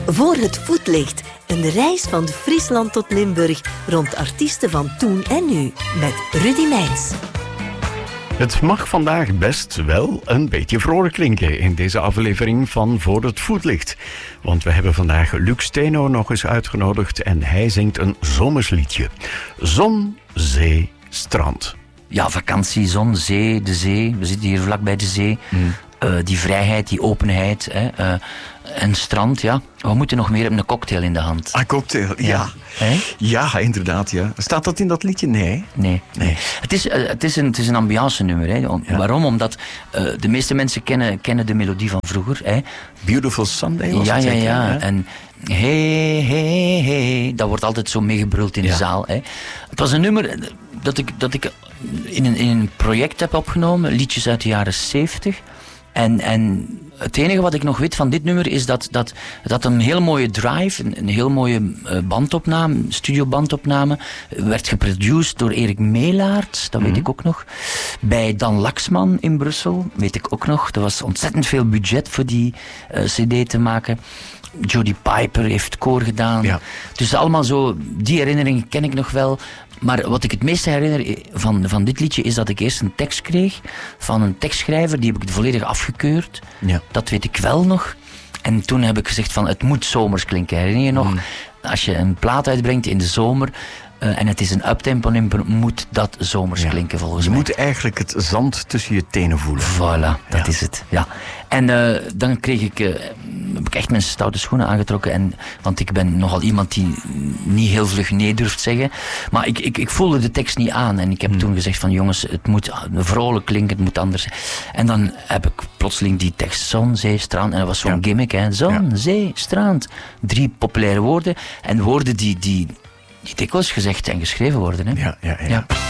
Voor het voetlicht. Een reis van Friesland tot Limburg rond artiesten van toen en nu. Met Rudy Meijns. Het mag vandaag best wel een beetje vrolijk klinken in deze aflevering van Voor het Voetlicht. Want we hebben vandaag Luc Steno nog eens uitgenodigd en hij zingt een zomersliedje. Zon, zee, strand. Ja, vakantie, zon, zee, de zee. We zitten hier vlak bij de zee. Die vrijheid, die openheid. En strand, ja. We moeten nog meer hebben, een cocktail in de hand. Ah, cocktail, ja. Ja, inderdaad, ja. Staat dat in dat liedje? Nee. Het is een ambiance nummer. Hè. Ja. Waarom? Omdat de meeste mensen kennen de melodie van vroeger. Hè. Beautiful Sunday was het zeker, ja. hè? En hey, dat wordt altijd zo meegebruld in de zaal. Hè. Het was een nummer dat ik in een project heb opgenomen. Liedjes uit de jaren 70. En het enige wat ik nog weet van dit nummer is dat een heel mooie drive, een heel mooie bandopname, studiobandopname, werd geproduceerd door Erik Meelaert, dat weet ik ook nog. Bij Dan Laxman in Brussel, weet ik ook nog. Er was ontzettend veel budget voor die cd te maken. Jodie Piper heeft koor gedaan. Ja. Dus allemaal zo, die herinneringen ken ik nog wel. Maar wat ik het meeste herinner van dit liedje is dat ik eerst een tekst kreeg van een tekstschrijver, die heb ik volledig afgekeurd. Ja. Dat weet ik wel nog. En toen heb ik gezegd van, het moet zomers klinken. Herinner je nog? Als je een plaat uitbrengt in de zomer, en het is een uptempo, moet dat zomers klinken volgens mij. Je moet eigenlijk het zand tussen je tenen voelen. Voilà, dat is het. Ja. En dan heb ik echt mijn stoute schoenen aangetrokken. Want ik ben nogal iemand die niet heel vlug nee durft zeggen. Maar ik voelde de tekst niet aan. En ik heb toen gezegd van jongens, het moet vrolijk klinken, het moet anders. En dan heb ik plotseling die tekst zon, zee, strand. En dat was zo'n gimmick. Hè. Zon, zee, strand. 3 populaire woorden. En woorden die dikwijls gezegd en geschreven worden. Hè? Ja.